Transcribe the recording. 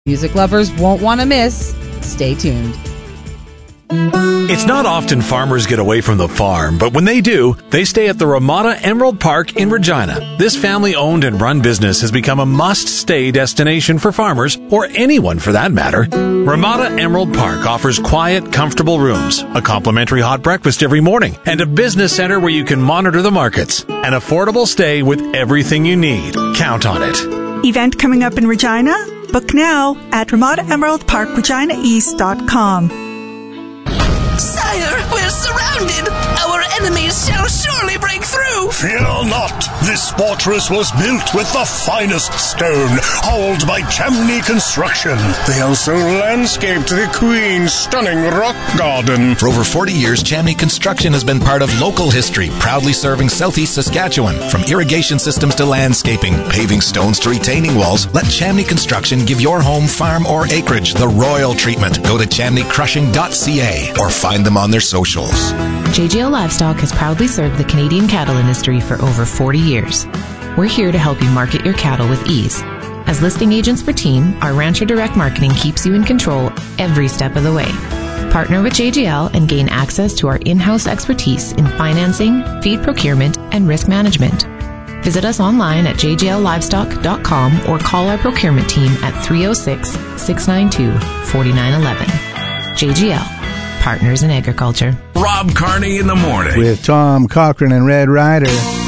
Music lovers won't want to miss. Stay tuned. It's not often farmers get away from the farm, but when they do, they stay at the Ramada Emerald Park in Regina. This family-owned and run business has become a must-stay destination for farmers, or anyone for that matter. Ramada Emerald Park offers quiet, comfortable rooms, a complimentary hot breakfast every morning, and a business center where you can monitor the markets. An affordable stay with everything you need. Count on it. Event coming up in Regina? Book now at RamadaEmeraldParkReginaEast.com. Sire, we're surrounded! Our enemies shall surely break through! Fear not! This fortress was built with the finest stone, hauled by Chamney Construction. They also landscaped the Queen's stunning rock garden. For over 40 years, Chamney Construction has been part of local history, proudly serving southeast Saskatchewan. From irrigation systems to landscaping, paving stones to retaining walls, let Chamney Construction give your home, farm, or acreage the royal treatment. Go to chamneycrushing.ca or find them on their socials. JGL Livestock has proudly served the Canadian cattle industry for over 40 years. We're here to help you market your cattle with ease. As listing agents for Team, our Rancher Direct Marketing keeps you in control every step of the way. Partner with JGL and gain access to our in-house expertise in financing, feed procurement, and risk management. Visit us online at jgllivestock.com or call our procurement team at 306-692-4911. JGL. Partners in Agriculture. Rob Carney in the morning. With Tom Cochran and Red Ryder.